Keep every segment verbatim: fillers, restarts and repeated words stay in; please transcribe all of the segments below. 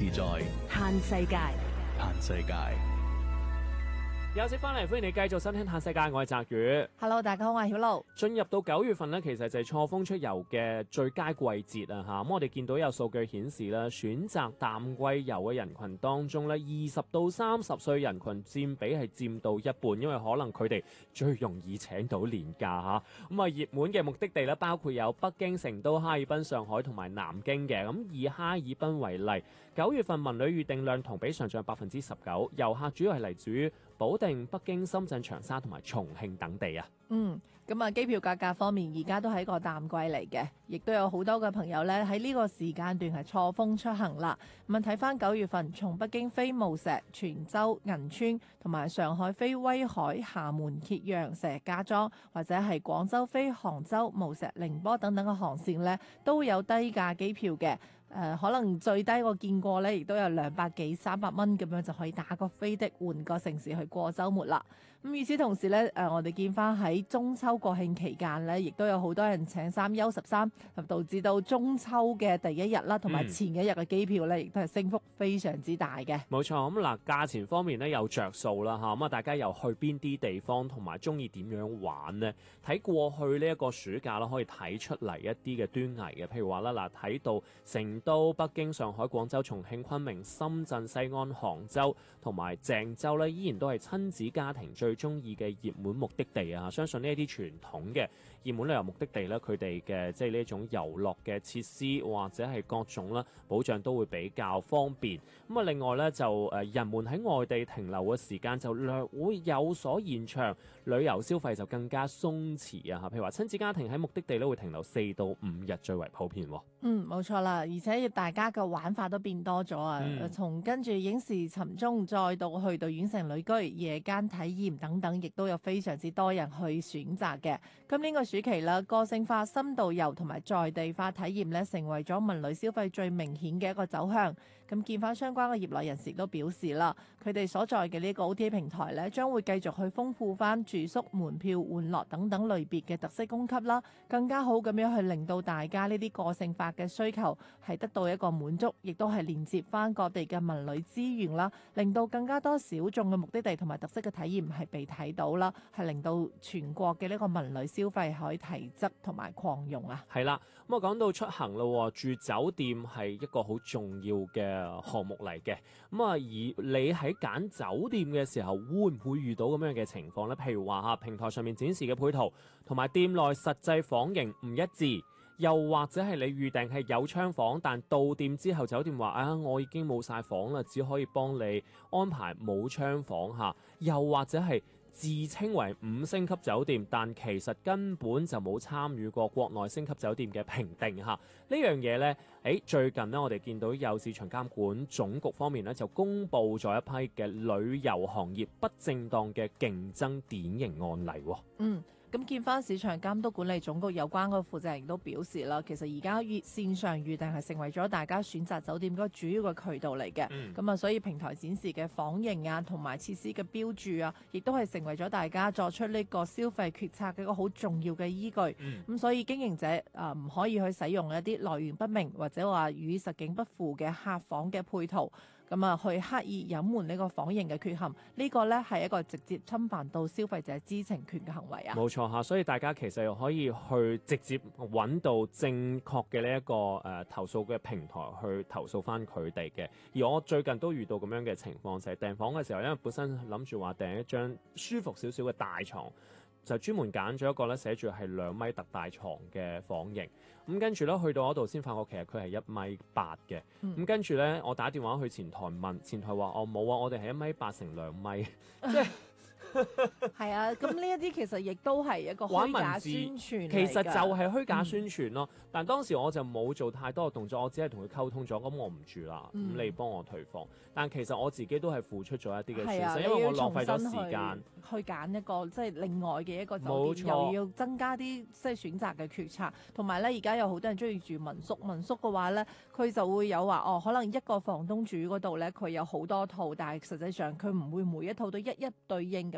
在嘆世界。 嘆世界。 有節翻嚟，歡迎你繼續收聽《嘆世界》，我係澤宇。 Hello， 大家好，我係曉露。 進入到九月份呢，其實就係錯峰出遊嘅最佳季節啊！嚇，咁我哋見到有數據顯示啦，選擇淡季遊嘅人群當中呢，二十到三十歲人群佔比係佔到一半，因為可能佢哋最容易請到年假嚇。咁啊，熱門嘅目的地呢，包括有北京、成都、哈爾濱、上海同埋南京嘅。咁以哈爾濱為例，九月份文旅預訂量同比上漲百分之十九，遊客主要係嚟自於保定、北京、深圳、長沙同埋重慶等地啊。 嗯，咁啊，機票價格方面而家都係一個淡季嚟嘅，亦都有好多嘅朋友咧喺呢個時間段係錯峰出行啦。咁啊，睇翻九月份，從北京飛無錫、泉州、銀川，同埋上海飛威海、廈門、揭陽、石家莊，或者係廣州飛杭州、無錫、寧波等等嘅航線呢，都有低價機票嘅。誒、呃、可能最低我見過咧，亦都有兩百幾三百蚊咁樣就可以打個飛的換個城市去過週末啦。咁與此同時咧，誒、呃、我哋見翻喺中秋國慶期間咧，亦都有好多人請三休十三，導致到中秋嘅第一日啦，同埋前一日嘅機票咧，亦都係升幅非常之大嘅。 冇錯，咁嗱價錢方面咧有着數啦嚇，咁啊大家又去邊啲地方，同埋中意點樣玩呢？睇過去呢一個暑假啦，可以睇出嚟一啲嘅端倪嘅，譬如話啦嗱，睇到成都、北京、上海、廣州、重慶、昆明、深圳、西安、杭州同埋鄭州咧，依然都係親子家庭最中意嘅熱門目的地啊！相信呢一啲傳統嘅熱門旅遊目的地咧，佢哋嘅即係呢種遊樂嘅設施或者係各種啦保障都會比較方便。咁啊，另外咧就誒人們喺外地停留嘅時間就略會有所延長，旅遊消費就更加鬆弛啊！嚇，譬如話親子家庭喺目的地咧會停留四到五日最為普遍。 嗯，冇錯啦，而且大家嘅玩法都變多咗啊！嗯、從跟住影視尋蹤，再到去到縣城旅居、夜間體驗等等，亦都有非常之多人去選擇嘅。今年個暑期啦，個性化、深度遊同埋在地化體驗咧，成為咗文旅消費最明顯嘅一個走向。咁見翻相關嘅業內人士都表示啦，佢哋所在嘅呢個 O T A 平台咧，將會繼續去豐富翻住宿、門票、玩樂等等類別嘅特色供給啦，更加好咁樣去令到大家呢啲個性化嘅需求係得到一個滿足，亦都係連接翻各地嘅文旅資源啦，令到更加多小眾嘅目的地同埋特色嘅體驗係被睇到啦，係令到全國嘅呢個文旅消費可以提質同埋擴容啊。 係啦，咁啊講到出行咯，住酒店係一個好重要嘅項目嚟嘅。咁啊，而你喺揀酒店嘅時候，會唔會遇到咁樣嘅情況呢？譬如話嚇平台上面展示嘅配套同埋店內實際房型唔一致。又或者係你預訂係有窗房，但到店之後酒店話啊，我已經冇晒房啦，只可以幫你安排冇窗房嚇。又或者係自稱為五星級酒店，但其實根本就冇參與過國內星級酒店嘅評定嚇。呢樣嘢呢，誒最近呢，我哋見到有市場監管總局方面呢，就公布咗一批嘅旅遊行業不正當嘅競爭典型案例喎。 嗯。咁見翻市場監督管理總局有關個負責人都表示啦，其實而家預線上預訂係成為咗大家選擇酒店嗰個主要嘅渠道嚟嘅。咁啊、嗯，所以平台展示嘅房型啊，同埋設施嘅標註啊，亦都係成為咗大家作出呢個消費決策嘅一個好重要嘅依據。咁、嗯、所以經營者啊，唔、呃、可以去使用一啲來源不明或者話與實境不符嘅客房嘅配套。咁啊，去刻意隱瞞呢個房型嘅缺陷，呢、呢個呢係一個直接侵犯到消費者知情權嘅行為啊！ 冇錯嚇，所以大家其實可以去直接揾到正確嘅呢一個誒、呃、投訴嘅平台去投訴翻佢哋嘅。而我最近都遇到咁樣嘅情況，就係、是、訂房嘅時候，因為本身諗住話訂一張舒服少少嘅大床。就專門揀咗一個咧，寫住係兩米特大床嘅房型。咁跟住咧，去到嗰度先發覺其實佢係一米八嘅。咁、嗯、跟住咧，我打電話去前台問，前台話：我冇啊，我哋係一米八乘兩米，即係。 係啊，咁呢一啲其實亦都係一個虛假宣傳， 其實就係虛假宣傳咯。嗯、但當時我就冇做太多嘅動作，我只係同佢溝通咗，咁我唔住啦，咁、嗯、你幫我退房。但其實我自己都係付出咗一啲嘅損失，啊、因為我浪費咗時間去揀一個即係另外嘅一個酒店，又要增加啲即係選擇嘅決策。同埋咧，而家有好多人中意住民宿，民宿嘅話咧，佢就會有話哦，可能一個房東住嗰度咧，佢有好多套，但係實際上佢唔會每一套都一一對應咁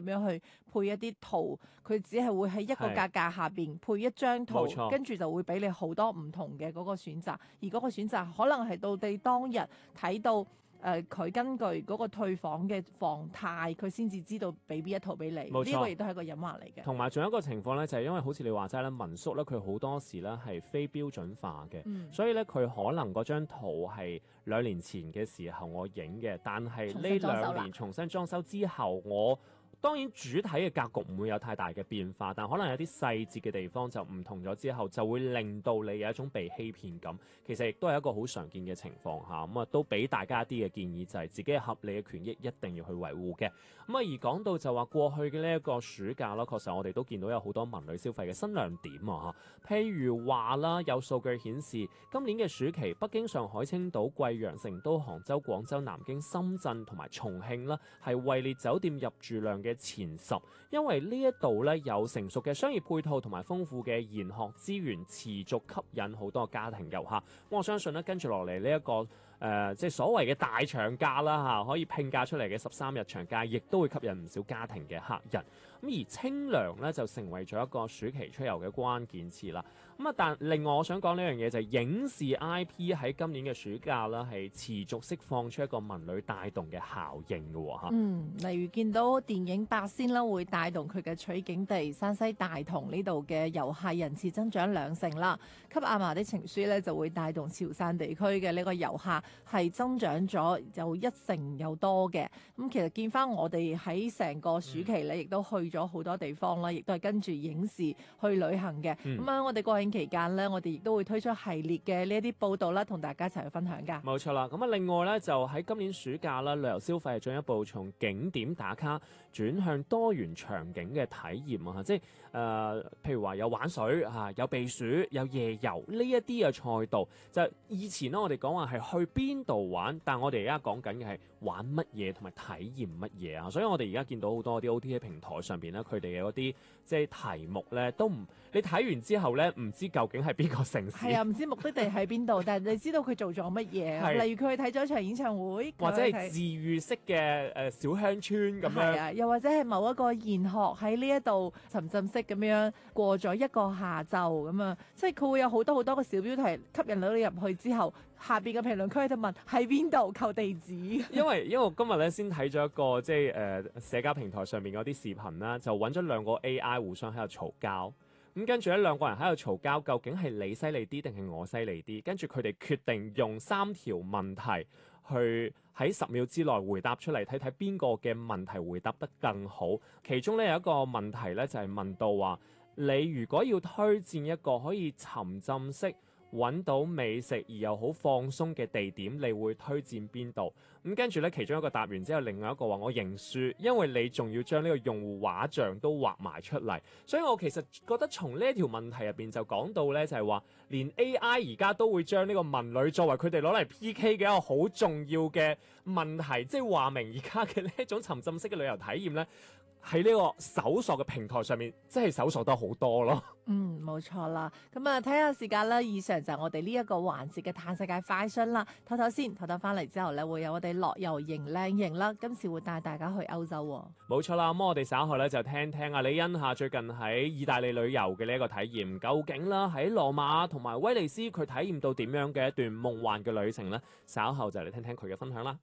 樣去配一啲圖，佢只係會喺一個價格下邊配一張圖，跟住就會俾你好多唔同嘅嗰個選擇，而嗰個選擇可能係到你當日睇到。誒佢、呃、根據嗰個退房嘅房態，佢先至知道俾邊一套俾你。冇錯，呢個亦都係一個隱患嚟嘅。 同埋仲有一個情況咧，就係、是、因為好似你話齋咧，民宿咧佢好多時咧係非標準化嘅，嗯、所以咧佢可能嗰張圖係兩年前嘅時候我影嘅，但係呢兩年重新裝修之後我。當然主體嘅格局唔會有太大嘅變化，但可能有啲細節嘅地方就唔同咗之後，就會令到你有一種被欺騙感。其實亦都係一個好常見嘅情況下，咁啊都俾大家一啲嘅建議，就係自己嘅合理嘅權益一定要去維護嘅。咁啊而講到就話過去嘅呢一個暑假啦，確實我哋都見到有好多文旅消費嘅新亮點啊嚇。譬如話啦，有數據顯示今年嘅暑期，北京、上海、青島、貴陽、成都、杭州、廣州、南京、深圳同埋重慶啦，係位列酒店入住量嘅前十，因為呢一度咧有成熟嘅商業配套同埋豐富嘅研學資源，持續吸引好多家庭遊客。我相信咧跟住落嚟呢一個誒、呃，即係所謂嘅大長假啦嚇，可以拼假出嚟嘅十三日長假，亦都會吸引唔少家庭嘅客人。咁而清涼咧就成為咗一個暑期出遊嘅關鍵詞啦。咁啊，但另外我想講呢樣嘢就係影視 I P 喺今年嘅暑假啦，係持續釋放出一個文旅帶動嘅效應嘅喎嚇。 嗯，例如見到電影《八仙》啦，會帶動佢嘅取景地山西大同呢度嘅遊客人次增長兩成啦。給阿嫲的情書咧就會帶動潮汕地區嘅呢個遊客係增長咗有一成有多嘅。咁其實見翻我哋喺成個暑期咧，亦都去咗好多地方啦，亦都係跟住影視去旅行嘅。咁啊、嗯，我哋國慶期間咧，我哋亦都會推出系列嘅呢一啲報道啦，同大家一齊去分享㗎。 冇錯啦，咁啊，另外咧就喺今年暑假啦，旅遊消費係進一步從景點打卡轉向多元場景嘅體驗啊，即係誒、呃，譬如話有玩水啊，有避暑，有夜遊呢一啲嘅賽道。就以前咧，我哋講話係去邊度玩，但我哋而家講緊嘅係玩乜嘢同埋體驗乜嘢啊。所以我哋而家見到好多啲 O T A 平台上邊咧，佢哋嘅嗰啲即係題目咧，都唔你睇完之後咧，唔知究竟係邊個城市？係啊， 唔知目的地喺邊度，但係你知道佢做咗乜嘢？例如佢去睇咗一場演唱會， 或者係治癒式嘅誒小鄉村咁樣。係啊， 又或者係某一個研學喺呢一度沉浸式咁樣過咗一個下晝咁啊，即係佢會有好多好多個小標題吸引到你入去之後，下邊嘅評論區就問喺邊度扣地址。 因為因為我今日咧先睇咗一個即係誒、呃、社交平台上面嗰啲視頻啦，就揾咗兩個 A I 互相喺度嘈交。咁跟住咧，兩個人喺度嘈交，究竟係你犀利啲定係我犀利啲？跟住佢哋決定用三條問題去喺十秒之內回答出嚟，睇睇邊個嘅問題回答得更好。其中咧有一個問題咧就係、是、問到話，你如果要推薦一個可以沉浸式揾到美食而又好放鬆嘅地點，你會推薦邊度？咁跟住咧，其中一個答完之後，另外一個話我認輸，因為你仲要將呢個用戶畫像都畫埋出嚟。所以我其實覺得從呢一條問題入邊就講到咧，就係話連 A I 而家都會將呢個文旅作為佢哋攞嚟 P K 嘅一個好重要嘅問題，即係話明而家嘅呢一種沉浸式嘅旅遊體驗咧，喺呢個搜索嘅平台上面，真係搜索得好多咯。 嗯，冇錯啦。咁啊，睇下時間啦。以上就係我哋呢一個環節嘅嘆世界快訊啦。唞唞先，唞唞翻嚟之後咧，會有我哋樂遊型靚型啦。今次會帶大家去歐洲喎。 冇錯啦。咁我哋稍後咧就聽聽阿李欣夏最近喺意大利旅遊嘅呢一個體驗，究竟啦喺羅馬同埋威尼斯佢體驗到點樣嘅一段夢幻嘅旅程咧？稍後就嚟聽聽佢嘅分享啦。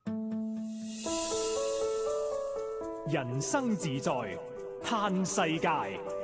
人生自在嘆世界。